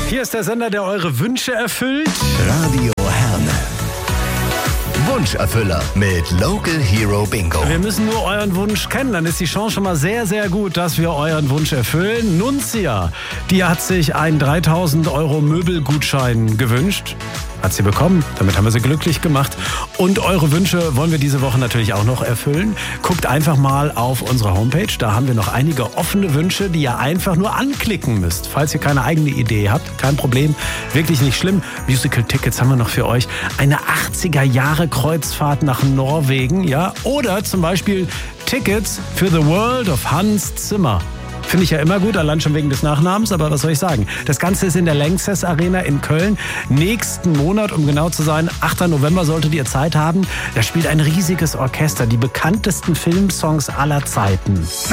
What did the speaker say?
Hier ist der Sender, der eure Wünsche erfüllt. Radio Herne. Wunscherfüller mit Local Hero Bingo. Wir müssen nur euren Wunsch kennen, dann ist die Chance schon mal sehr, sehr gut, dass wir euren Wunsch erfüllen. Nunzia, die hat sich einen 3.000 € Möbelgutschein gewünscht. Hat sie bekommen, damit haben wir sie glücklich gemacht. Und eure Wünsche wollen wir diese Woche natürlich auch noch erfüllen. Guckt einfach mal auf unsere Homepage, da haben wir noch einige offene Wünsche, die ihr einfach nur anklicken müsst. Falls ihr keine eigene Idee habt, kein Problem, wirklich nicht schlimm. Musical-Tickets haben wir noch für euch. Eine 80er-Jahre-Kreuzfahrt nach Norwegen, ja? Oder zum Beispiel Tickets für The World of Hans Zimmer. Finde ich ja immer gut, allein schon wegen des Nachnamens, aber was soll ich sagen? Das Ganze ist in der Lanxess Arena in Köln. Nächsten Monat, um genau zu sein, 8. November solltet ihr Zeit haben. Da spielt ein riesiges Orchester, die bekanntesten Filmsongs aller Zeiten.